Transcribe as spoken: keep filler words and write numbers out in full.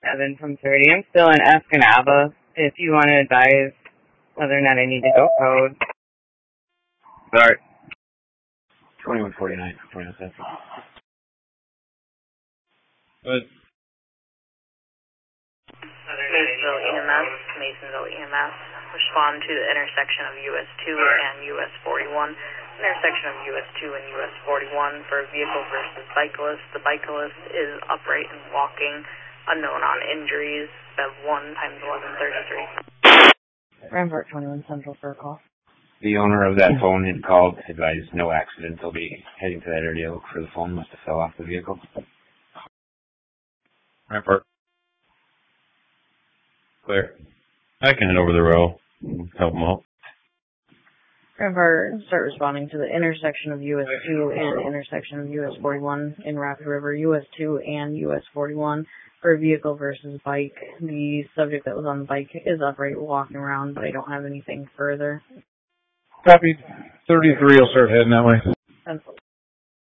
Evan from thirty. I'm still in Escanaba. If you want to advise whether or not I need to go code. Sorry. twenty-one forty-nine. twenty-one Central. Good. Masonville E M S, Masonville E M S. Respond to the intersection of U S two and U S forty-one. Intersection of U S two and U S forty-one for vehicle versus bicyclist. The bicyclist is upright and walking. Unknown on injuries. Bev one times eleven thirty-three. Rampart twenty-one Central for a call. The owner of that phone had called, advised no accident. They'll be heading to that area. Look for the phone. Must have fell off the vehicle. Rampart. Clear. I can head over the row and help them out. Rampart, start responding to the intersection of U S two and intersection of U S forty-one in Rapid River. U S two and U S forty-one for vehicle versus bike. The subject that was on the bike is upright walking around, but I don't have anything further. Copy. thirty-three will start heading that way. Pencil.